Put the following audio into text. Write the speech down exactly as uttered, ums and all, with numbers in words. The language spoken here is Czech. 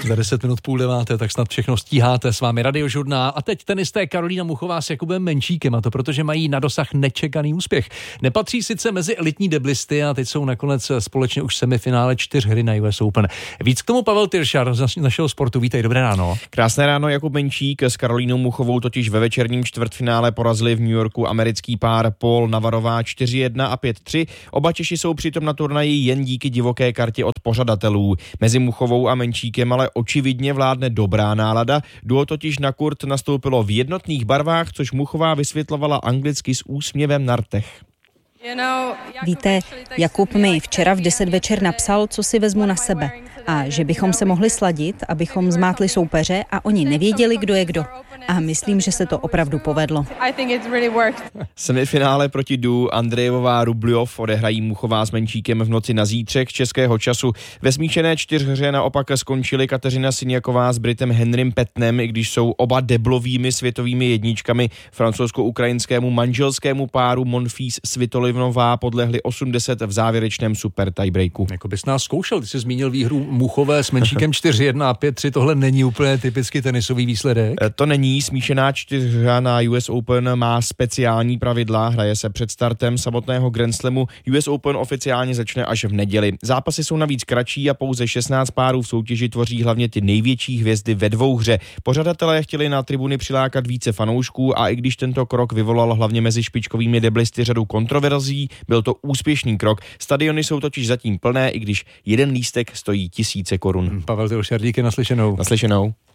Za deset minut půl deváté, tak snad všechno stíháte. S vámi Radiožurnál. A teď tenisté Karolína Muchová s Jakubem Menčíkem, a to protože mají na dosah nečekaný úspěch. Nepatří sice mezi elitní deblisty a teď jsou nakonec společně už v semifinále čtyř hry na U S Open. Víc k tomu Pavel Tyršar z našeho sportu. Vítej, dobré ráno. Krásné ráno, Jakub Menčík s Karolínou Muchovou totiž ve večerním čtvrtfinále porazili v New Yorku americký pár Paul Navarová čtyři jedna a pět tři. Oba Češi jsou přitom na turnaji jen díky divoké kartě od pořadatelů. Mezi Muchovou a Menčíkem ale očividně vládne dobrá nálada. Duo totiž na kurt nastoupilo v jednotných barvách, což Muchová vysvětlovala anglicky s úsměvem na rtech. Víte, Jakub mi včera v deset večer napsal, co si vezmu na sebe a že bychom se mohli sladit, abychom zmátli soupeře a oni nevěděli, kdo je kdo. A myslím, že se to opravdu povedlo. Semifinále proti duu Andrejevová Rubljov odehrají Muchová s Menčíkem v noci na zítřek českého času. Ve smíšené čtyřhře naopak skončili Kateřina Siniaková s Britem Henrym Petnem, i když jsou oba deblovými světovými jedničkami. Francouzsko-ukrajinskému manželskému páru Monfils Svitolinová podlehli osm deset v závěrečném super tiebreaku. Jako bys nás zkoušel, ty jsi zmínil výhru Muchové s Menčíkem čtyři jedna a pět tři, tohle není úplně typicky tenisový výsledek? To není. Smíšená čtyřhra na U S Open má speciální pravidla, hraje se před startem samotného Grand Slamu. U S Open oficiálně začne až v neděli. Zápasy jsou navíc kratší a pouze šestnáct párů v soutěži tvoří hlavně ty největší hvězdy ve dvouhře. Pořadatelé chtěli na tribuny přilákat více fanoušků a i když tento krok vyvolal hlavně mezi špičkovými deblisty řadu kontroverzí, byl to úspěšný krok. Stadiony jsou totiž zatím plné, i když jeden lístek stojí tisíce korun. Pavel Tyršar, díky, naslyšenou. Naslyšenou.